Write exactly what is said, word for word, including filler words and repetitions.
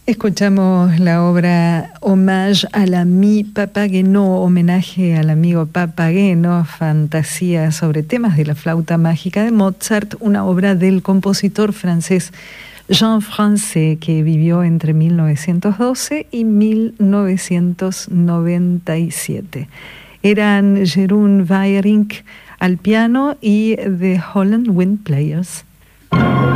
Escuchamos la obra Hommage à l'ami Papageno, homenaje al amigo Papageno, fantasía sobre temas de la flauta mágica de Mozart, una obra del compositor francés Jean Francais, que vivió entre mil novecientos doce y mil novecientos noventa y siete. Eran Jeroen Weyrink al piano y The Holland Wind Players